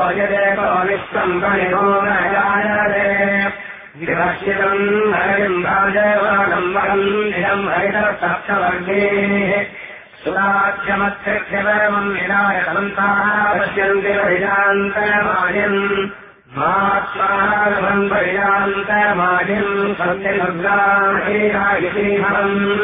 यदेको विश्वम् गणितो न जायते विभक्षितम् हरिम् राजवानम् वरम् निरम् हरितसप्तवर्गे सुराख्यमत्यक्षवरमम् विनाय सन्ताः पश्यन्ति वैजान्तमायम् मात्मारमम् वैजान्तमायम् सन्ति दुर्गाम्